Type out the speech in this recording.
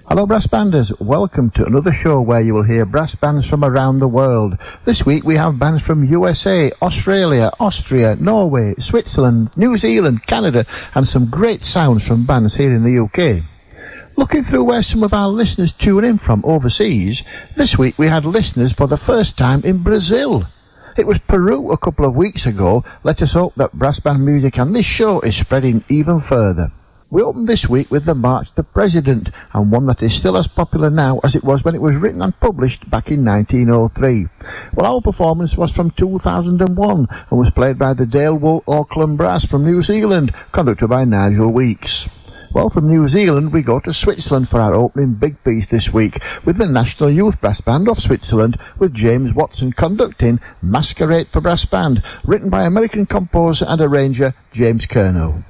Hello brass banders, welcome to another show where you will hear brass bands from around the world. This week we have bands from USA, Australia, Austria, Norway, Switzerland, New Zealand, Canada, and some great sounds from bands here in the UK. Looking through where some of our listeners tune in from overseas, this week we had listeners for the first time in Brazil. It was Peru a couple of weeks ago. Let us hope that brass band music and this show is spreading even further. We opened this week with the March the President, and one that is still as popular now as it was when it was written and published back in 1903. Well, our performance was from 2001 and was played by the Dale Wool Auckland Brass from New Zealand, conducted by Nigel Weeks. Well, from New Zealand we go to Switzerland for our opening big piece this week with the National Youth Brass Band of Switzerland, with James Watson conducting Masquerade for Brass Band, written by American composer and arranger James Curnow.